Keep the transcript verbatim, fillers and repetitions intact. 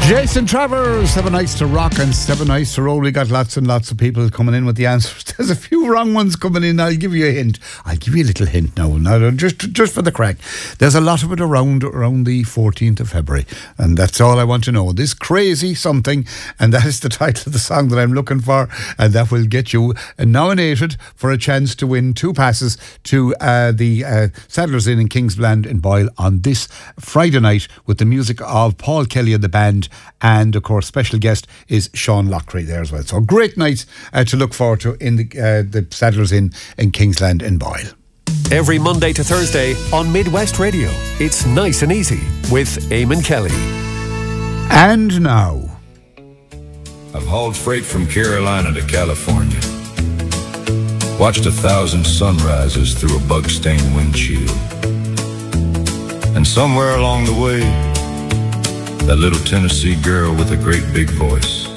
Jason Travers, seven nights to rock and seven nights to roll. We got lots and lots of people coming in with the answers. There's a few wrong ones coming in. I'll give you a hint. I'll give you a little hint now, now just just for the crack. There's a lot of it around around the fourteenth of February, and that's all I want to know. This crazy something, and that is the title of the song that I'm looking for, and that will get you nominated for a chance to win two passes to uh, the uh, Saddler's Inn in Kingsland in Boyle on this Friday night with the music of Paul Kelly and the band. And of course, special guest is Sean Loughrey there as well. So great night uh, to look forward to in the uh, the Saddlers Inn in Kingsland in Boyle. Every Monday to Thursday on Midwest Radio, it's Nice and Easy with Eamon Kelly. And now, I've hauled freight from Carolina to California, watched a thousand sunrises through a bug-stained windshield, and somewhere along the way, that little Tennessee girl with a great big voice